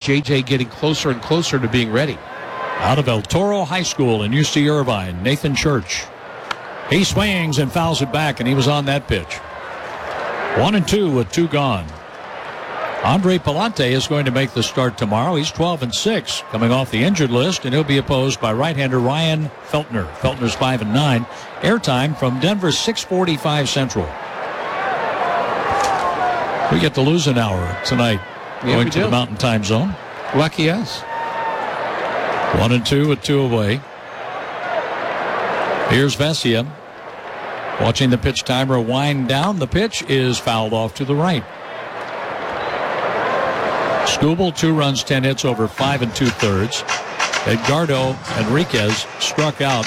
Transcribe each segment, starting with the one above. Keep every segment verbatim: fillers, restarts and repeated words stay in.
J J getting closer and closer to being ready. Out of El Toro High School in U C Irvine, Nathan Church. He swings and fouls it back, and he was on that pitch. One and two with two gone. Andre Palante is going to make the start tomorrow. He's twelve and six, coming off the injured list, and he'll be opposed by right-hander Ryan Feltner. Feltner's five and nine. Airtime from Denver, six forty-five Central. We get to lose an hour tonight, yeah, going to do. the Mountain Time Zone. Lucky us. One and two with two away. Here's Vesia. Watching the pitch timer wind down. The pitch is fouled off to the right. Skubal, two runs, ten hits over five and two-thirds. Edgardo Enriquez struck out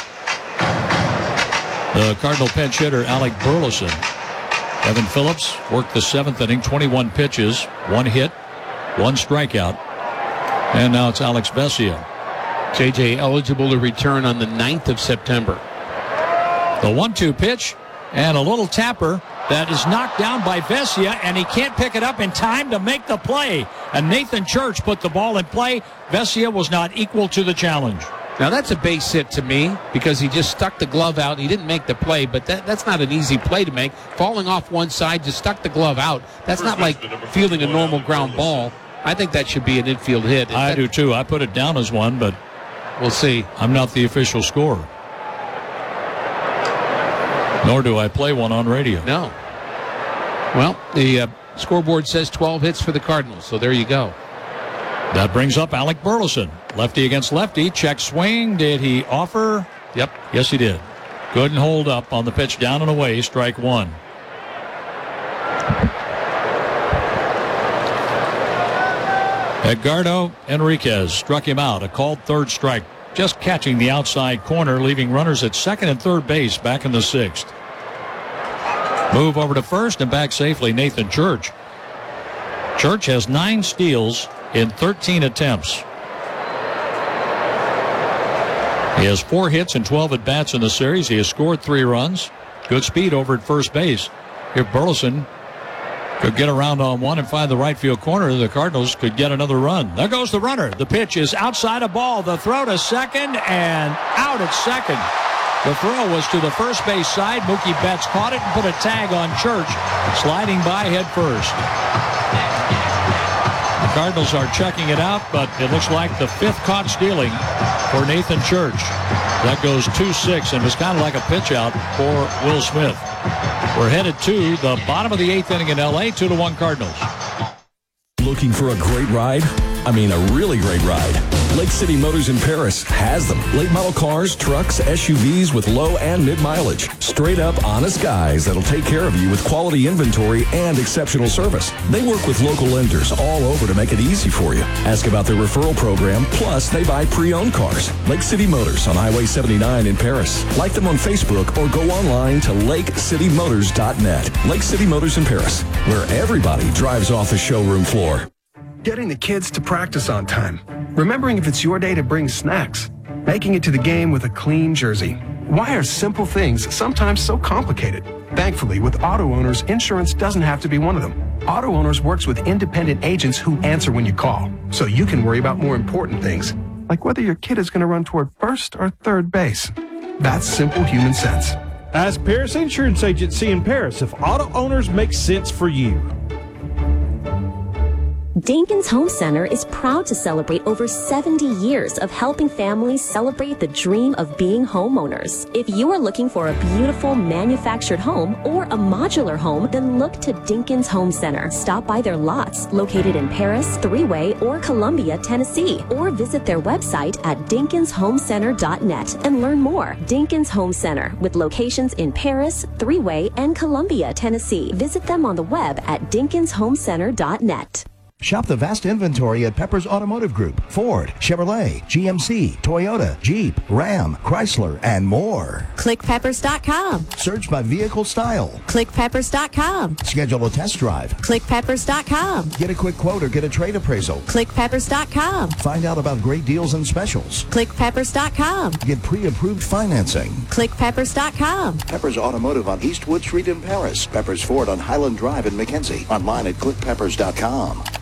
the Cardinal pinch hitter, Alec Burleson. Evan Phillips worked the seventh inning, twenty-one pitches, one hit, one strikeout. And now it's Alex Vesia. J J eligible to return on the ninth of September. The one two pitch and a little tapper that is knocked down by Vesia, and he can't pick it up in time to make the play. And Nathan Church put the ball in play. Vesia was not equal to the challenge. Now that's a base hit to me because he just stuck the glove out. He didn't make the play, but that, that's not an easy play to make. Falling off one side, just stuck the glove out. That's not like fielding a normal ground ball. I think that should be an infield hit. I that, do too. I put it down as one, but we'll see. I'm not the official scorer. Nor do I play one on radio. No. Well, the uh, scoreboard says twelve hits for the Cardinals, so there you go. That brings up Alec Burleson. Lefty against lefty. Check swing. Did he offer? Yep. Yes, he did. Couldn't hold up on the pitch down and away. Strike one. Edgardo Enriquez struck him out. A called third strike. Just catching the outside corner, leaving runners at second and third base back in the sixth. Move over to first and back safely, Nathan Church. Church has nine steals in thirteen attempts. He has four hits and twelve at-bats in the series. He has scored three runs. Good speed over at first base. If Burleson could get around on one and find the right field corner, the Cardinals could get another run. There goes the runner. The pitch is outside a ball. The throw to second and out at second. The throw was to the first base side. Mookie Betts caught it and put a tag on Church, sliding by head first. The Cardinals are checking it out, but it looks like the fifth caught stealing for Nathan Church. That goes two six, and it's kind of like a pitch out for Will Smith. We're headed to the bottom of the eighth inning in L A, two to one Cardinals. Looking for a great ride? I mean, a really great ride. Lake City Motors in Paris has them. Late model cars, trucks, S U Vs with low and mid mileage. Straight up honest guys that'll take care of you with quality inventory and exceptional service. They work with local lenders all over to make it easy for you. Ask about their referral program, plus they buy pre-owned cars. Lake City Motors on Highway seventy-nine in Paris. Like them on Facebook or go online to lake city motors dot net. Lake City Motors in Paris, where everybody drives off the showroom floor. Getting the kids to practice on time. Remembering if it's your day to bring snacks. Making it to the game with a clean jersey. Why are simple things sometimes so complicated? Thankfully, with Auto Owners, insurance doesn't have to be one of them. Auto Owners works with independent agents who answer when you call, so you can worry about more important things, like whether your kid is going to run toward first or third base. That's simple human sense. As Paris Insurance Agency in Paris, if Auto Owners makes sense for you. Dinkins Home Center is proud to celebrate over seventy years of helping families celebrate the dream of being homeowners. If you are looking for a beautiful manufactured home or a modular home, then look to Dinkins Home Center. Stop by their lots located in Paris, Three-Way, or Columbia, Tennessee, or visit their website at dinkins home center dot net and learn more. Dinkins Home Center, with locations in Paris, Three-Way, and Columbia, Tennessee. Visit them on the web at dinkins home center dot net. Shop the vast inventory at Pepper's Automotive Group. Ford, Chevrolet, G M C, Toyota, Jeep, Ram, Chrysler, and more. click peppers dot com. Search by vehicle style. click peppers dot com. Schedule a test drive. click peppers dot com. Get a quick quote or get a trade appraisal. click peppers dot com. Find out about great deals and specials. click peppers dot com. Get pre-approved financing. click peppers dot com. Peppers Automotive on Eastwood Street in Paris. Peppers Ford on Highland Drive in McKenzie. Online at click peppers dot com.